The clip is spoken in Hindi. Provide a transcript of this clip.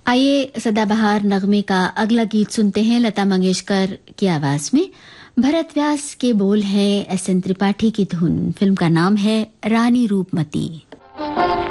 आइए सदाबहार नगमे का अगला गीत सुनते हैं लता मंगेशकर की आवाज में। भरत व्यास के बोल है, एस एन त्रिपाठी की धुन। फिल्म का नाम है रानी रूपमती।